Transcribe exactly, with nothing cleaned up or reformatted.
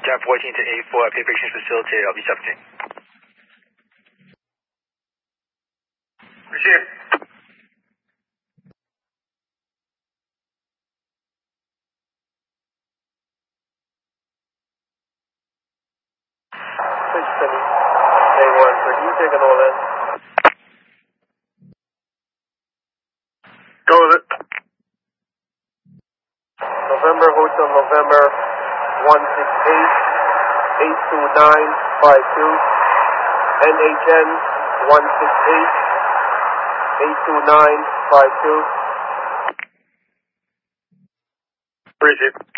Jet fourteen to eight four, paper exchange facilitated, L B seventeen. Receive. six Penny, A one, for you take an all in. Go with it. November, Hotel November, one six eight, eight two nine five two, N H N, one six eight, eight two nine five two. Receive.